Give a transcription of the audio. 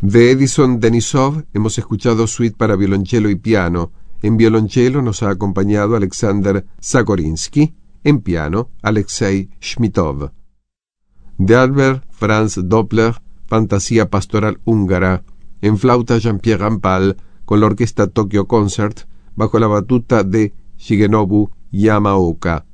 De Edison Denisov hemos escuchado Suite para violonchelo y piano. En violonchelo nos ha acompañado Alexander Zakorinsky, en piano Alexei Shmitov. De Albert Franz Doppler, Fantasía Pastoral Húngara, en flauta Jean-Pierre Rampal, con la orquesta Tokyo Concert, bajo la batuta de Shigenobu Yamaoka.